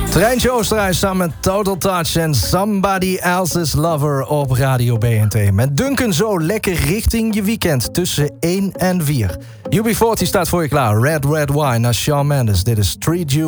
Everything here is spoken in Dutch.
Treintje Oosterhuis samen met Total Touch en Somebody Else's Lover op Radio BNT. Met Duncan zo lekker richting je weekend tussen 1 en 4. UB40 staat voor je klaar. Red Red Wine naar Shawn Mendes. Dit is Street Juice.